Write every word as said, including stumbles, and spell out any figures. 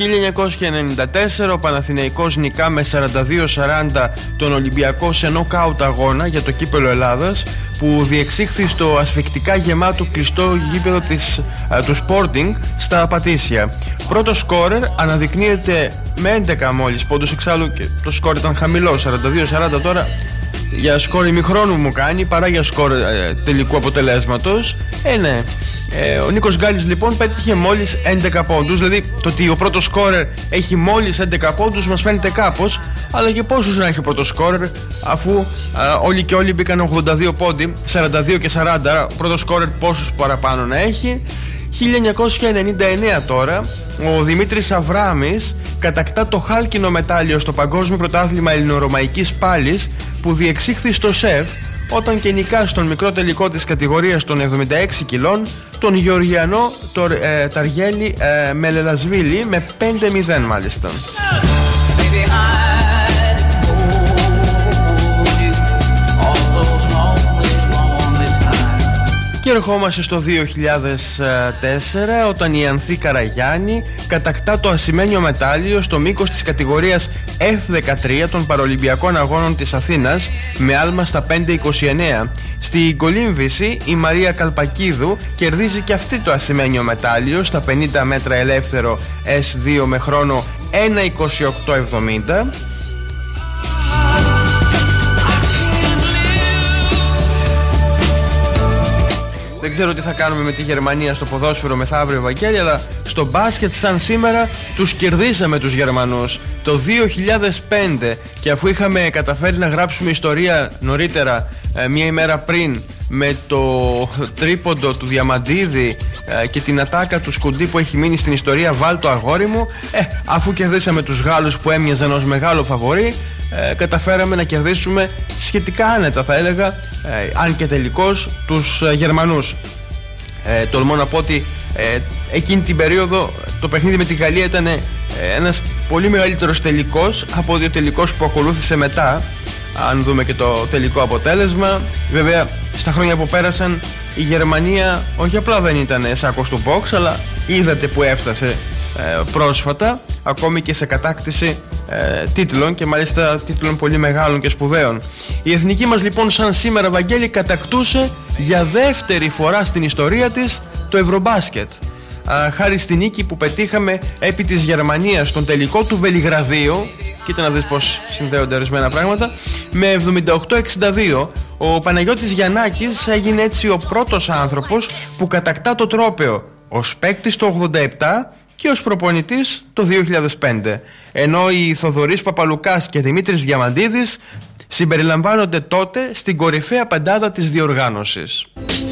χίλια εννιακόσια ενενήντα τέσσερα ο Παναθηναϊκός νικά με σαράντα δύο σαράντα τον Ολυμπιακό σε νοκάουτ αγώνα για το κύπελλο Ελλάδας, που διεξήχθη στο ασφικτικά γεμάτο κλειστό γήπεδο της, α, του Sporting στα Πατήσια. Πρώτο σκόρερ αναδεικνύεται με έντεκα μόλις πόντους, εξάλλου και το σκόρ ήταν χαμηλό, σαράντα δύο σαράντα τώρα. Για σκόρ ημιχρόνου μου κάνει παρά για σκόρ ε, τελικού αποτελέσματος. Ε, ναι. Ε, ο Νίκος Γκάλης λοιπόν πέτυχε μόλις έντεκα πόντους. Δηλαδή το ότι ο πρώτος σκόρερ έχει μόλις έντεκα πόντους μας φαίνεται κάπως. Αλλά και πόσους να έχει ο πρώτος σκόρερ, αφού α, όλοι και όλοι μπήκαν ογδόντα δύο πόντι, σαράντα δύο και σαράντα. Ο πρώτος σκόρερ πόσους παραπάνω να έχει. χίλια εννιακόσια ενενήντα εννέα τώρα, ο Δημήτρης Αβράμης κατακτά το χάλκινο μετάλλιο στο Παγκόσμιο Πρωτάθλημα Ελληνορωμαϊκής Πάλης, που διεξήχθη στο ΣΕΒ, όταν και νικά στον μικρό τελικό της κατηγορίας των εβδομήντα έξι κιλών τον Γεωργιανό το, ε, Ταργέλη ε, Μελελασβίλη με πέντε μηδέν μάλιστα. Και ερχόμαστε στο δύο χιλιάδες τέσσερα, όταν η Ανθή Καραγιάννη κατακτά το ασημένιο μετάλλιο στο μήκος της κατηγορίας εφ δεκατρία των Παραολυμπιακών Αγώνων της Αθήνας με άλμα στα πέντε είκοσι εννέα. Στη κολύμβηση η Μαρία Καλπακίδου κερδίζει και αυτή το ασημένιο μετάλλιο στα πενήντα μέτρα ελεύθερο ες δύο με χρόνο ένα είκοσι οκτώ εβδομήντα. Δεν ξέρω τι θα κάνουμε με τη Γερμανία στο ποδόσφαιρο μεθαύριο, Βαγγέλη, αλλά στο μπάσκετ σαν σήμερα τους κερδίσαμε τους Γερμανούς το δύο χιλιάδες πέντε, και αφού είχαμε καταφέρει να γράψουμε ιστορία νωρίτερα, μία ημέρα πριν, με το τρίποντο του Διαμαντίδη και την ατάκα του Σκουντή που έχει μείνει στην ιστορία «Βάλ το αγόρι μου», ε, αφού κερδίσαμε τους Γάλλους που έμοιαζαν ως μεγάλο φαβορί, Ε, καταφέραμε να κερδίσουμε σχετικά άνετα, θα έλεγα, ε, αν και τελικώς, τους ε, Γερμανούς. Ε, τολμώ να πω ότι ε, εκείνη την περίοδο το παιχνίδι με τη Γαλλία ήταν ε, ένας πολύ μεγαλύτερος τελικός από ότι ο τελικός που ακολούθησε μετά, αν δούμε και το τελικό αποτέλεσμα. Βέβαια, στα χρόνια που πέρασαν, η Γερμανία όχι απλά δεν ήταν σάκος του box, αλλά είδατε που έφτασε ε, πρόσφατα, ακόμη και σε κατάκτηση ε, τίτλων, και μάλιστα τίτλων πολύ μεγάλων και σπουδαίων. Η εθνική μας λοιπόν σαν σήμερα, Βαγγέλη, κατακτούσε για δεύτερη φορά στην ιστορία της το Ευρωμπάσκετ, α, χάρη στη νίκη που πετύχαμε επί της Γερμανίας στον τελικό του Βελιγραδίου. Κοίτα να δεις πως συνδέονται ορισμένα πράγματα. Με εβδομήντα οκτώ εξήντα δύο ο Παναγιώτης Γιαννάκης έγινε έτσι ο πρώτος άνθρωπος που κατακτά το τρόπαιο ως παίκτης το ογδόντα επτά και ως προπονητής το δύο χιλιάδες πέντε, ενώ οι Θοδωρής Παπαλουκάς και Δημήτρης Διαμαντίδης συμπεριλαμβάνονται τότε στην κορυφαία πεντάδα της διοργάνωσης.